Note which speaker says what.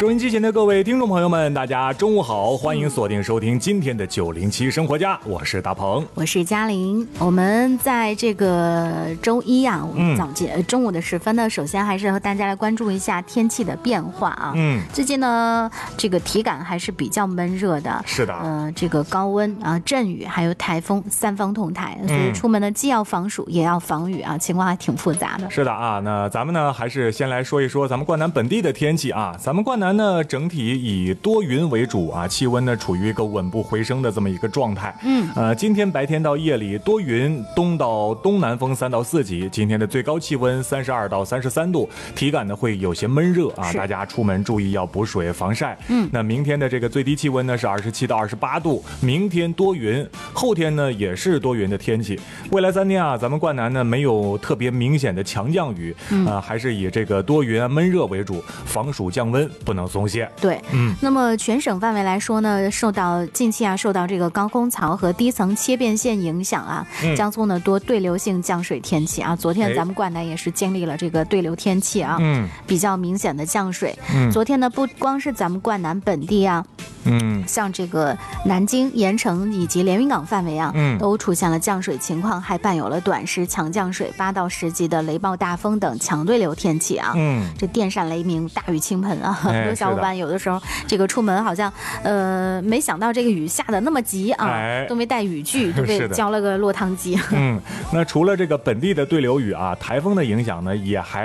Speaker 1: 收音机前的各位听众朋友们，大家中午好，欢迎锁定收听今天的907生活家，我是大鹏，
Speaker 2: 我是嘉玲。我们在这个周一啊，中午的时分呢，首先还是和大家来关注一下天气的变化啊。最近呢，这个体感还是比较闷热的，
Speaker 1: 是的，
Speaker 2: 这个高温啊、阵雨还有台风三方同台，所以出门呢既要防暑也要防雨啊，情况还挺复杂的。
Speaker 1: 是的啊，那咱们呢还是先来说一说咱们灌南本地的天气啊。咱们灌南呢整体以多云为主啊，气温呢处于一个稳步回升的这么一个状态。今天白天到夜里多云，东到东南风3到4级，今天的最高气温32到33度，体感呢会有些闷热啊，大家出门注意要补水防晒。那明天的这个最低气温呢是27到28度，明天多云，后天呢也是多云的天气。未来3天啊，咱们灌南呢没有特别明显的强降雨，还是以这个多云闷热为主，防暑降温不能松懈。
Speaker 2: 对，那么全省范围来说呢，近期受到这个高空槽和低层切变线影响啊，江苏呢多对流性降水天气啊。昨天咱们灌南也是经历了这个对流天气啊，比较明显的降水。昨天呢不光是咱们灌南本地啊，像这个南京、盐城以及连云港范围啊，都出现了降水情况，还伴有了短时强降水、8到10级的雷暴大风等强对流天气啊。这电闪雷鸣、大雨倾盆啊，很多小伙伴有的时候这个出门好像没想到这个雨下的那么急啊，都没带雨具，就被浇了个落汤鸡。
Speaker 1: 那除了这个本地的对流雨啊，台风的影响呢也还